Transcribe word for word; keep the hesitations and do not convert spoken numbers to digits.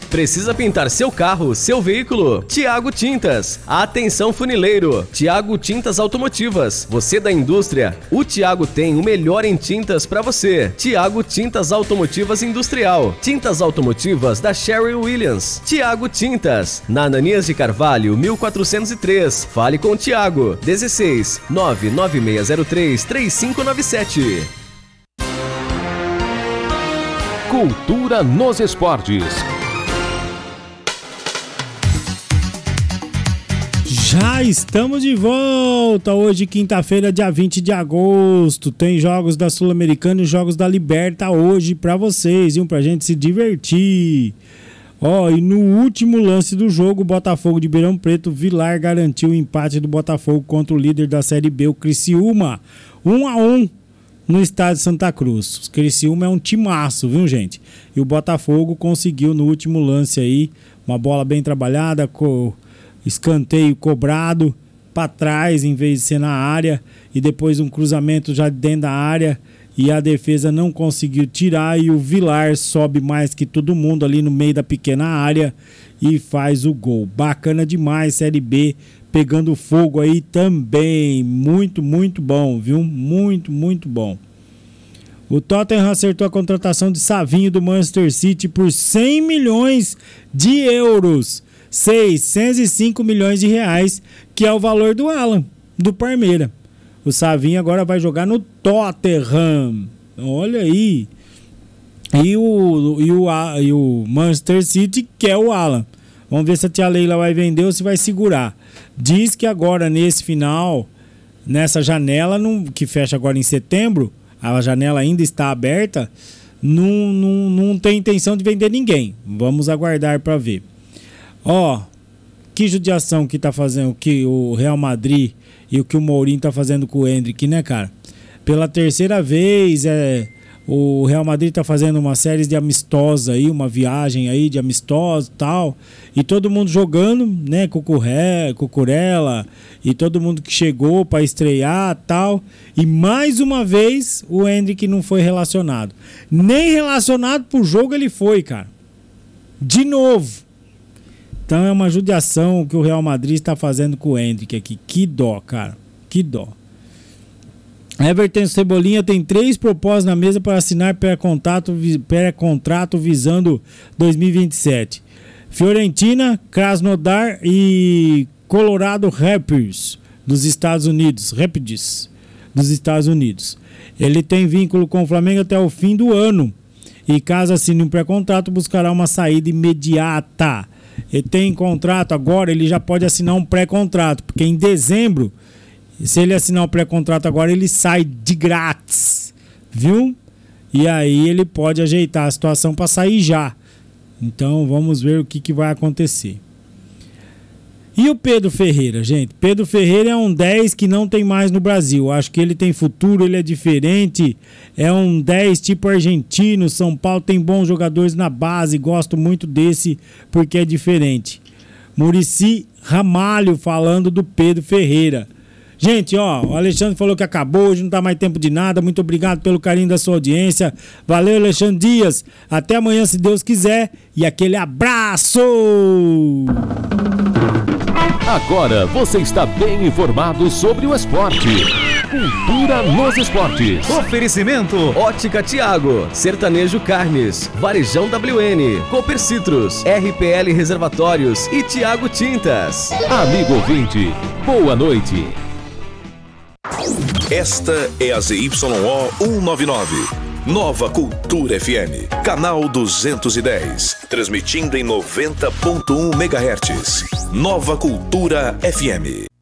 Precisa pintar seu carro, seu veículo? Tiago Tintas. Atenção funileiro. Tiago Tintas Automotivas. Você da indústria? O Tiago tem o melhor em tintas para você. Tiago Tintas Automotivas Industrial. Tintas automotivas da Sherwin Williams. Tiago Tintas. Na Ananias de Carvalho, mil quatrocentos e três. Fale com o Tiago. dezesseis nove nove seis zero três três cinco nove sete. Cultura nos esportes. Já estamos de volta. Hoje, quinta-feira, dia vinte de agosto. Tem jogos da Sul-Americana e jogos da Liberta hoje pra vocês, viu? Pra gente se divertir. Ó, oh, e no último lance do jogo, o Botafogo de Ribeirão Preto, Vilar garantiu o empate do Botafogo contra o líder da Série B, o Criciúma. um a um no estádio Santa Cruz. O Criciúma é um timaço, viu, gente? E o Botafogo conseguiu no último lance aí, uma bola bem trabalhada, com escanteio cobrado para trás em vez de ser na área, e depois um cruzamento já dentro da área, e a defesa não conseguiu tirar, e o Vilar sobe mais que todo mundo ali no meio da pequena área e faz o gol. Bacana demais, Série B pegando fogo aí também. Muito, muito bom, viu? Muito, muito bom. O Tottenham acertou a contratação de Savinho do Manchester City por cem milhões de euros. seiscentos e cinco milhões de reais, que é o valor do Alan, do Parmeira. O Savinho agora vai jogar no Tottenham. Olha aí. E o, e o, e o Manchester City quer o Alan. Vamos ver se a tia Leila vai vender ou se vai segurar. Diz que agora, nesse final, nessa janela, não, que fecha agora em setembro, a janela ainda está aberta, não, não, não tem intenção de vender ninguém. Vamos aguardar para ver. Ó, que judiação que tá fazendo, que o Real Madrid e o que o Mourinho tá fazendo com o Endrick, né, cara? Pela terceira vez, é, o Real Madrid tá fazendo uma série de amistosos aí, uma viagem aí de amistosos e tal, e todo mundo jogando, né, Cucuré, Cucurella, e todo mundo que chegou para estrear e tal, e mais uma vez o Endrick não foi relacionado. Nem relacionado pro jogo ele foi, cara. De novo. Então é uma judiação que o Real Madrid está fazendo com o Endrick aqui. Que dó, cara. Que dó. Everton Cebolinha tem três propostas na mesa para assinar pré-contrato, pré-contrato visando dois mil e vinte e sete. Fiorentina, Krasnodar e Colorado Rapids dos Estados Unidos. Rapids dos Estados Unidos. Ele tem vínculo com o Flamengo até o fim do ano. E caso assine um pré-contrato, buscará uma saída imediata. Ele tem contrato agora, ele já pode assinar um pré-contrato, porque em dezembro, se ele assinar o pré-contrato agora, ele sai de grátis, viu? E aí ele pode ajeitar a situação para sair já. Então vamos ver o que, que vai acontecer. E o Pedro Ferreira, gente? Pedro Ferreira é um dez que não tem mais no Brasil. Acho que ele tem futuro, ele é diferente. É um dez tipo argentino. São Paulo tem bons jogadores na base. Gosto muito desse porque é diferente. Muricy Ramalho falando do Pedro Ferreira. Gente, ó, o Alexandre falou que acabou, hoje não tá mais tempo de nada. Muito obrigado pelo carinho da sua audiência. Valeu, Alexandre Dias. Até amanhã, se Deus quiser. E aquele abraço! Agora você está bem informado sobre o esporte. Cultura nos esportes. Oferecimento Ótica Tiago, Sertanejo Carnes, Varejão W N, Cooper Citrus, R P L Reservatórios e Tiago Tintas. Amigo ouvinte, boa noite. Esta é a Z Y O cento e noventa e nove. Nova Cultura F M, canal duzentos e dez, transmitindo em noventa ponto um megahertz. Nova Cultura F M.